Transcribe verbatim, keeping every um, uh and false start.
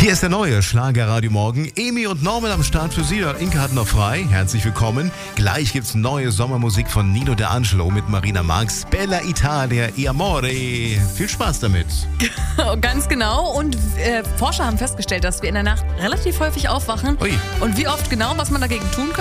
Hier ist der neue Schlagerradio Morgen. Emi und Norman am Start für Sie. Inke hat noch frei. Herzlich willkommen. Gleich gibt's neue Sommermusik von Nino D'Angelo mit Marina Marx. Bella Italia, e Amore. Viel Spaß damit. Ganz genau. Und äh, Forscher haben festgestellt, dass wir in der Nacht relativ häufig aufwachen. Ui. Und wie oft genau, was man dagegen tun kann.